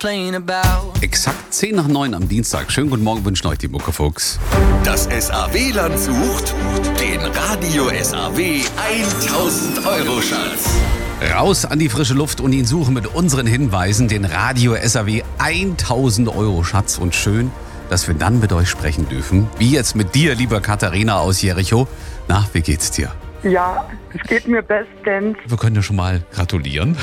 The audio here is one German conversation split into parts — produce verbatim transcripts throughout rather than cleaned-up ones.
Exakt zehn nach neun am Dienstag. Schönen guten Morgen wünschen euch die Muckefuchs. Das S A W-Land sucht den Radio S A W tausend Euro Schatz. Raus an die frische Luft und ihn suchen mit unseren Hinweisen den Radio S A W tausend Euro Schatz. Und schön, dass wir dann mit euch sprechen dürfen. Wie jetzt mit dir, lieber Katharina aus Jericho. Na, wie geht's dir? Ja, es geht mir bestens. Wir können dir schon mal gratulieren.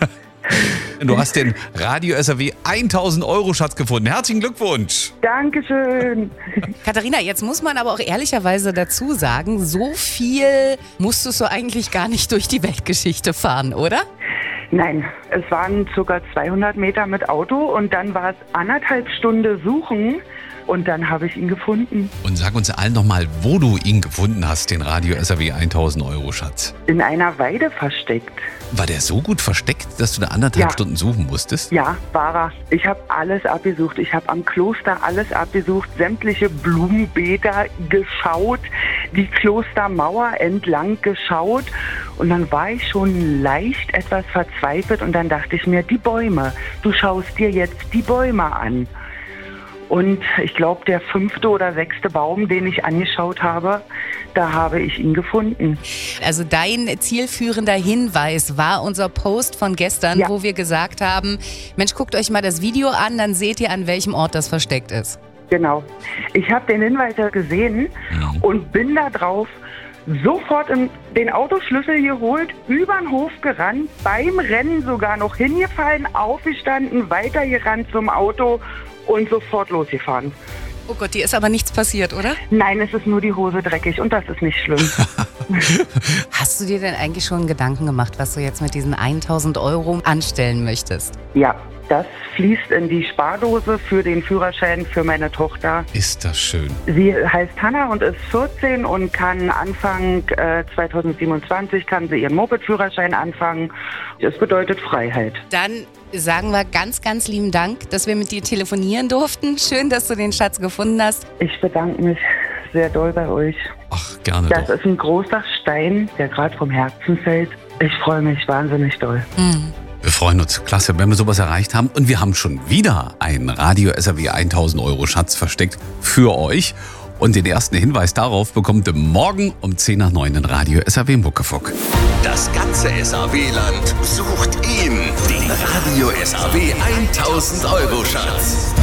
Du hast den Radio S A W tausend Euro Schatz gefunden. Herzlichen Glückwunsch. Dankeschön. Katharina, jetzt muss man aber auch ehrlicherweise dazu sagen, so viel musstest du eigentlich gar nicht durch die Weltgeschichte fahren, oder? Nein, es waren ca. zweihundert Meter mit Auto und dann war es anderthalb Stunden suchen und dann habe ich ihn gefunden. Und sag uns allen nochmal, wo du ihn gefunden hast, den Radio S A W tausend Euro Schatz. In einer Weide versteckt. War der so gut versteckt, dass du da anderthalb Ja. Stunden suchen musstest? Ja, war er. Ich habe alles abgesucht. Ich habe am Kloster alles abgesucht, sämtliche Blumenbeete geschaut, die Klostermauer entlang geschaut. Und dann war ich schon leicht etwas verzweifelt und dann dachte ich mir, die Bäume, du schaust dir jetzt die Bäume an. Und ich glaube, der fünfte oder sechste Baum, den ich angeschaut habe, da habe ich ihn gefunden. Also dein zielführender Hinweis war unser Post von gestern, Ja. wo wir gesagt haben, Mensch, guckt euch mal das Video an, dann seht ihr, an welchem Ort das versteckt ist. Genau. Ich habe den Hinweis ja gesehen und bin da drauf sofort in den Autoschlüssel geholt, über den Hof gerannt, beim Rennen sogar noch hingefallen, aufgestanden, weitergerannt zum Auto und sofort losgefahren. Oh Gott, dir ist aber nichts passiert, oder? Nein, es ist nur die Hose dreckig und das ist nicht schlimm. Hast du dir denn eigentlich schon Gedanken gemacht, was du jetzt mit diesen tausend Euro anstellen möchtest? Ja, das fließt in die Spardose für den Führerschein für meine Tochter. Ist das schön. Sie heißt Hanna und ist vierzehn und kann Anfang äh, zweitausendsiebenundzwanzig kann sie ihren Moped-Führerschein anfangen. Das bedeutet Freiheit. Dann sagen wir ganz, ganz lieben Dank, dass wir mit dir telefonieren durften. Schön, dass du den Schatz gefunden hast. Ich bedanke mich sehr doll bei euch. Ach, gerne Das doch. ist ein großer Stein, der gerade vom Herzen fällt. Ich freue mich wahnsinnig doll. Hm. Wir freuen uns. Klasse, wenn wir sowas erreicht haben. Und wir haben schon wieder einen Radio S A W tausend Euro Schatz versteckt für euch. Und den ersten Hinweis darauf bekommt ihr morgen um zehn nach neun in Radio S A W Muckefuck. Das ganze S A W-Land sucht ihn, den Radio S A W tausend Euro Schatz.